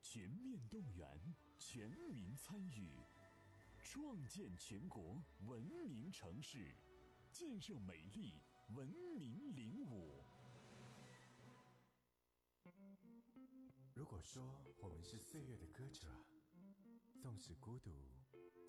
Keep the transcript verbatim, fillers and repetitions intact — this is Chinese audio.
全面动员，全民参与，创建全国文明城市，建设美丽文明领舞。 如果说我们是岁月的歌者，纵使孤独，